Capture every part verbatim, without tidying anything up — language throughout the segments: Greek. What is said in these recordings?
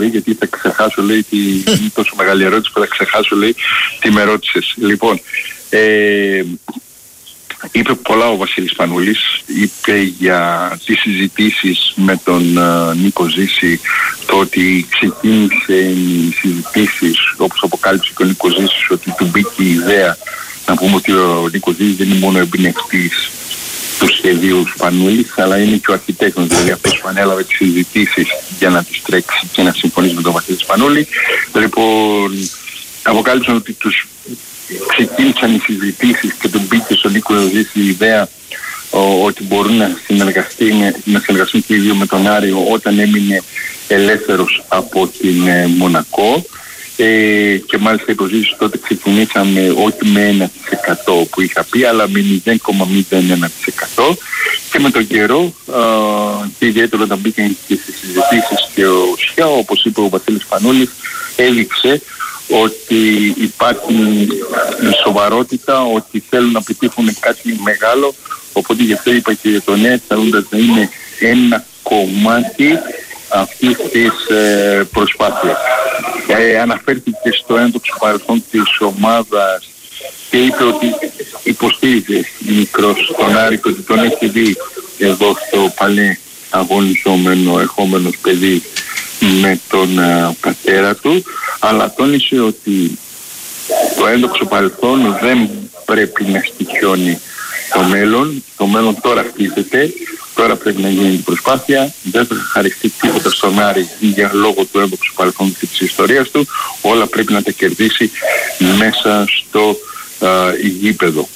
λέει, γιατί θα ξεχάσω, λέει, τη, είναι τόσο μεγάλη ερώτηση που θα ξεχάσω, λέει, τι με ρώτησες. Λοιπόν, ε, είπε πολλά ο Βασίλης Σπανούλης, είπε για τις συζητήσεις με τον uh, Νίκο Ζήση, το ότι ξεκίνησε οι συζητήσεις, όπως αποκάλυψε και ο Νίκο Ζήσης, ότι του μπήκε η ιδέα. Να πούμε ότι ο Νίκο Ζήσης δεν είναι μόνο εμπνευστής του σχεδίου Σπανούλης, αλλά είναι και ο αρχιτέκτονας, δηλαδή αυτός που ανέλαβε τις συζητήσεις για να τις τρέξει και να συμφωνήσει με τον Βασίλη Σπανούλη. Λοιπόν, αποκάλυψαν ότι τους ξεκίνησαν οι συζητήσεις και τον μπήκε στον Νίκο Ζήση η ιδέα ο, ότι μπορούν να, να συνεργαστούν και οι δύο με τον Άριο όταν έμεινε ελεύθερος από την ε, Μονακό. Ε, και μάλιστα υποσχέσεις τότε ξεκινήσαμε όχι με ένα τοις εκατό που είχα πει, αλλά με μηδέν κόμμα μηδέν ένα τοις εκατό, και με τον καιρό α, και ιδιαίτερα όταν μπήκαν και στις συζητήσεις και ο ΣΙΑΟ, όπως είπε ο Βασίλης Σπανούλης, έδειξε ότι υπάρχει σοβαρότητα, ότι θέλουν να πετύχουν κάτι μεγάλο, οπότε γι' αυτό είπα και για το ΝΕΤ, θέλοντας να είναι ένα κομμάτι αυτής της ε, προσπάθειας. Ε, αναφέρθηκε στο έντοξο παρελθόν της ομάδας και είπε ότι υποστήριζε μικρός τον Άρη και ότι τον έχει δει εδώ στο παλέ αγωνιζόμενο ερχόμενος παιδί με τον ε, πατέρα του, αλλά τόνισε ότι το έντοξο παρελθόν δεν πρέπει να στοιχιώνει το μέλλον. Το μέλλον τώρα χτίζεται, τώρα πρέπει να γίνει η προσπάθεια, δεν θα χαριστεί τίποτα στον Άρη για λόγω του έντοξου παρελθόντος και της ιστορίας του, όλα πρέπει να τα κερδίσει μέσα στο α, γήπεδο.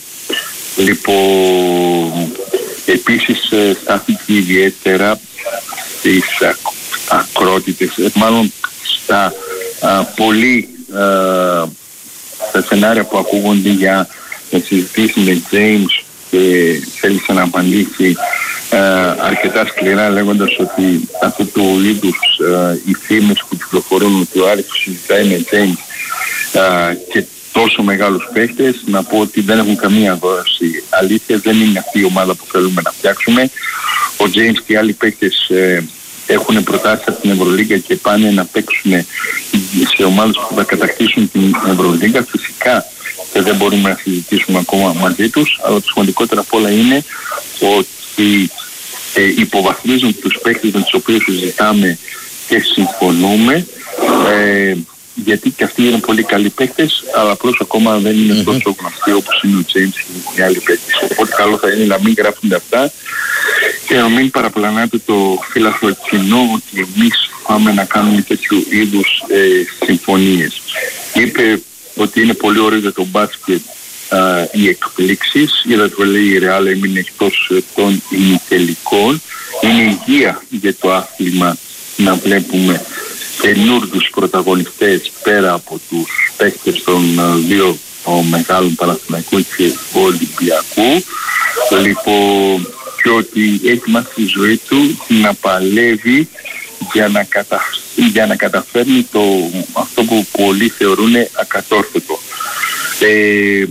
Λοιπόν, επίσης ε, στάθηκε ιδιαίτερα στις α, ακρότητες, ε, μάλλον στα α, πολύ α, τα σενάρια που ακούγονται για να συζητήσει με James, και θέλησε να απαντήσει ε, αρκετά σκληρά, λέγοντας ότι αυτό το είδους ε, οι φήμες που κυκλοφορούν ότι ο Άρης συζητάει με James ε, και τόσο μεγάλους παίχτες, να πω ότι δεν έχουν καμία δόση αλήθεια, δεν είναι αυτή η ομάδα που θέλουμε να φτιάξουμε. Ο James και οι άλλοι παίχτες ε, έχουν προτάσει από την Ευρωλίγκα και πάνε να παίξουν σε ομάδες που θα κατακτήσουν την Ευρωλίγκα. Φυσικά και δεν μπορούμε να συζητήσουμε ακόμα μαζί τους, αλλά το σημαντικότερο απ' όλα είναι ότι ε, υποβαθμίζουν τους παίκτες με τους οποίους συζητάμε και συμφωνούμε, ε, γιατί και αυτοί είναι πολύ καλοί παίκτες, αλλά απλώς ακόμα δεν είναι mm-hmm. τόσο γνωστοί όπως είναι ο James και οι άλλοι παίκτες. Οπότε καλό θα είναι να μην γράφονται αυτά και να μην παραπλανάτε το φύλαθρο κοινό ότι εμείς πάμε να κάνουμε τέτοιου είδους ε, συμφωνίες. Είπε ότι είναι πολύ ωραίο για το μπάσκετ α, οι εκπλήξεις. Είδα το λέει η Ρεάλ έμεινε εκτός των ημιτελικών. Είναι υγεία για το άθλημα να βλέπουμε καινούργιους πρωταγωνιστές πέρα από τους παίκτες των α, δύο ο μεγάλων Παναθηναϊκού και Ολυμπιακού. Λοιπόν, και ότι έχει μάθει τη ζωή του να παλεύει για να, κατα... για να καταφέρνει το... αυτό που πολλοί θεωρούν ακατόρθωτο. Ε...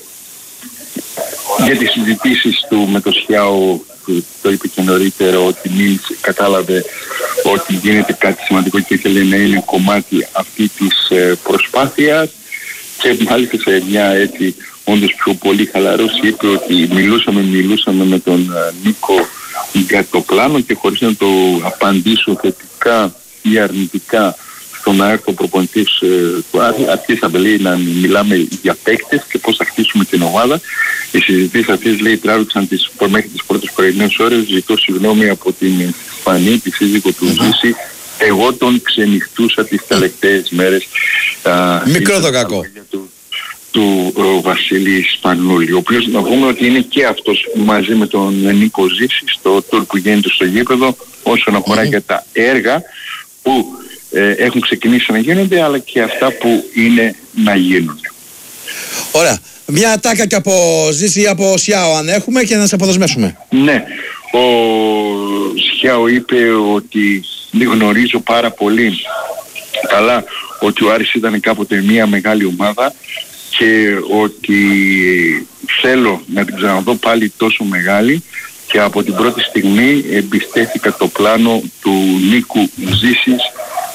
Για τις συζητήσεις του με το ΣΙΑΟ, το είπε και νωρίτερα, ότι μίλησε, κατάλαβε ότι γίνεται κάτι σημαντικό και ήθελε να είναι κομμάτι αυτή της ε, προσπάθειας, και μάλιστα σε μια έτσι όντως πιο πολύ χαλαρός είπε ότι μιλούσαμε, μιλούσαμε με τον ε, Νίκο για το πλάνο και χωρίς να το απαντήσω θετικά ή αρνητικά στο να έρθει ο προπονητής ε, του Άρη, αρχίσαμε λέει να μιλάμε για παίκτες και πώς θα χτίσουμε την ομάδα. Οι συζητήσεις αυτές λέει τράβηξαν τις, μέχρι τις πρώτες πρωινές ώρες. Ζητώ συγγνώμη από την Φανή, τη σύζυγο του Ζήση. Εγώ τον ξενυχτούσα τις τελευταίες μέρες. Α, μικρό το κακό. Του, του ο, Βασίλη Σπανούλη, ο οποίος να πούμε ότι είναι και αυτός μαζί με τον Νίκο Ζήση στο tour που γίνεται στο γήπεδο όσον αφορά mm-hmm. για τα έργα που ε, έχουν ξεκινήσει να γίνονται, αλλά και αυτά που είναι να γίνονται. Ωραία. Μια ατάκα και από Ζήση ή από ΣΙΑΟ αν έχουμε και να σε αποδοσμεύσουμε. Ναι. Ο ΣΙΑΟ είπε ότι γνωρίζω πάρα πολύ καλά ότι ο Άρης ήταν κάποτε μια μεγάλη ομάδα και ότι θέλω να την ξαναδώ πάλι τόσο μεγάλη, και από την πρώτη στιγμή εμπιστεύτηκα το πλάνο του Νίκου Ζήσης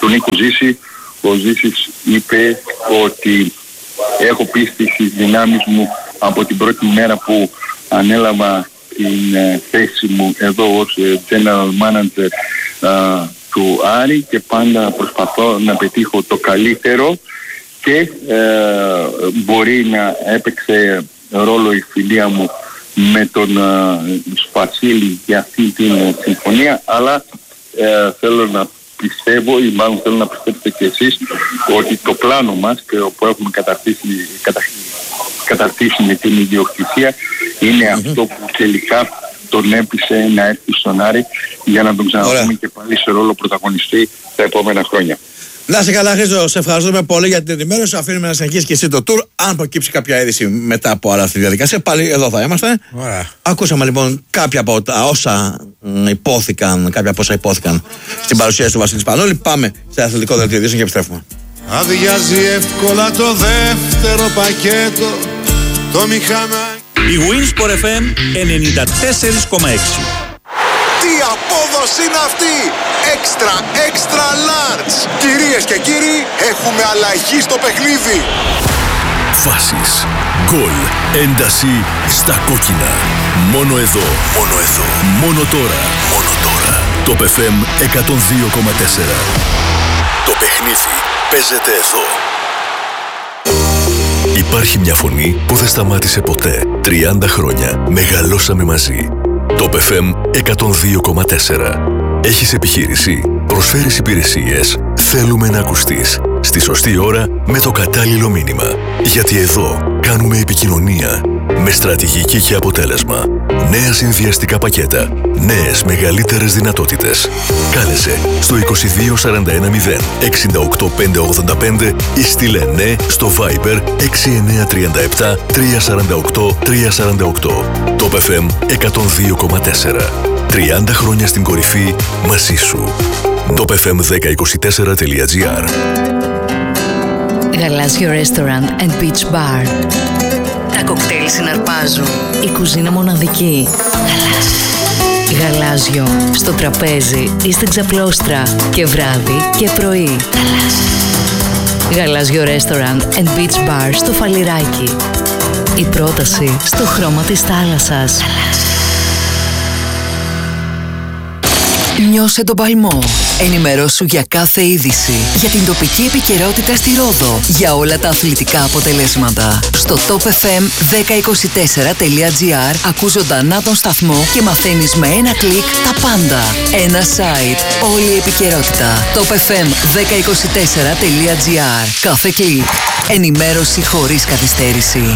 του Νίκου Ζήση. Ο Ζήσης είπε ότι έχω πίστη στις δυνάμεις μου από την πρώτη μέρα που ανέλαβα την ε, θέση μου εδώ ως ε, General Manager ε, του Άρη και πάντα προσπαθώ να πετύχω το καλύτερο και ε, μπορεί να έπαιξε ρόλο η φιλία μου με τον ε, Σπασίλη για αυτή την ε, συμφωνία, αλλά ε, θέλω να πιστεύω ή μάλλον θέλω να πιστέψετε και εσείς ότι το πλάνο μας και που έχουμε καταρτήσει, κατα, καταρτήσει με την ιδιοκτησία είναι mm-hmm. αυτό που τελικά τον έπεισε να έρθει στον Άρη για να τον ξαναδούμε και πάλι σε ρόλο πρωταγωνιστή τα επόμενα χρόνια. Να είσαι καλά, Χρήστο. Σε ευχαριστούμε πολύ για την ενημέρωση. Αφήνουμε να συνεχίσει και εσύ το tour. Αν προκύψει κάποια είδηση μετά από όλα αυτή τη διαδικασία, πάλι εδώ θα είμαστε. Ωραία. Ακούσαμε λοιπόν κάποια από τα όσα υπόθηκαν, κάποια από όσα υπόθηκαν στην παρουσίαση του Βασίλη Σπανούλη. Πάμε σε αθλητικό δελτίο ειδήσεων και επιστρέφουμε. Αδειάζει εύκολα το δεύτερο πακέτο, το μηχανάκι. Η Winsport εφ εμ ενενήντα τέσσερα κόμμα έξι. Τι απόδοση είναι αυτή! Έξτρα, έξτρα large! Κυρίες και κύριοι, έχουμε αλλαγή στο παιχνίδι! Φάσεις, γκολ, ένταση στα κόκκινα. Μόνο εδώ, μόνο εδώ, μόνο τώρα, μόνο τώρα. Το εφ εμ εκατόν δύο κόμμα τέσσερα. Το παιχνίδι παίζεται εδώ. Υπάρχει μια φωνή που δεν σταμάτησε ποτέ. τριάντα χρόνια μεγαλώσαμε μαζί. Το εφ εμ εκατόν δύο κόμμα τέσσερα. Έχεις επιχείρηση, προσφέρεις υπηρεσίες, θέλουμε να ακουστείς. Στη σωστή ώρα με το κατάλληλο μήνυμα. Γιατί εδώ κάνουμε επικοινωνία με στρατηγική και αποτέλεσμα. Νέα συνδυαστικά πακέτα, νέες μεγαλύτερες δυνατότητες. Κάλεσε στο είκοσι δύο σαράντα ένα μηδέν εξήντα οκτώ πεντακόσια ογδόντα πέντε ή στείλε ναι στο Viber έξι εννιά τρία επτά τρία τέσσερα οκτώ τρία τέσσερα οκτώ. Το εφ εμ εκατόν δύο κόμμα τέσσερα. τριάντα χρόνια στην κορυφή μαζί σου. Το εφ εμ δέκα είκοσι τέσσερα τελεία τζι άρ. Γαλάζιο Restaurant and Beach Bar. Τα κοκτέιλ συναρπάζουν. Η κουζίνα μοναδική. Γαλάζιο. Γαλάζιο. Στο τραπέζι ή στην ξαπλώστρα. Και βράδυ και πρωί. Γαλάζιο. Γαλάζιο Restaurant and Beach Bar στο Φαλιράκι. Η πρόταση στο χρώμα της θάλασσας. Νιώσε τον παλμό. Ενημερώσου για κάθε είδηση, για την τοπική επικαιρότητα στη Ρόδο, για όλα τα αθλητικά αποτελέσματα. Στο top εφ εμ δέκα είκοσι τέσσερα τελεία τζι άρ ακούς ζωντανά τον σταθμό και μαθαίνεις με ένα κλικ τα πάντα. Ένα site, όλη η επικαιρότητα. top εφ εμ δέκα είκοσι τέσσερα τελεία τζι άρ. Κάθε κλικ. Ενημέρωση χωρίς καθυστέρηση.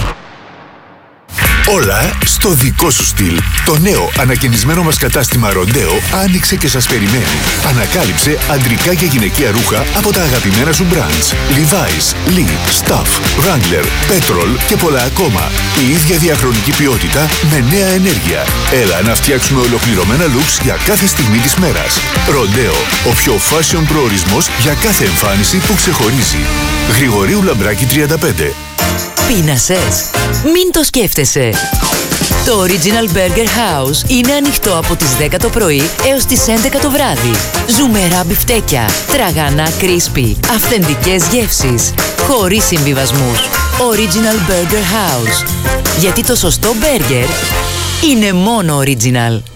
Όλα στο δικό σου στυλ. Το νέο ανακαινισμένο μας κατάστημα Ροντέο άνοιξε και σας περιμένει. Ανακάλυψε αντρικά και γυναικεία ρούχα από τα αγαπημένα σου brands. Levi's, Lee, Stuff, Wrangler, Petrol και πολλά ακόμα. Η ίδια διαχρονική ποιότητα με νέα ενέργεια. Έλα να φτιάξουμε ολοκληρωμένα looks για κάθε στιγμή της μέρας. Ροντέο, ο πιο fashion προορισμός για κάθε εμφάνιση που ξεχωρίζει. Γρηγορίου Λαμπράκη τριάντα πέντε. Πείνασες? Μην το σκέφτεσαι. Το Original Burger House είναι ανοιχτό από τις δέκα το πρωί έως τις έντεκα το βράδυ. Ζουμερά μπιφτέκια, τραγανά crispy, αυθεντικές γεύσεις, χωρίς συμβιβασμούς. Original Burger House. Γιατί το σωστό μπέργκερ είναι μόνο original.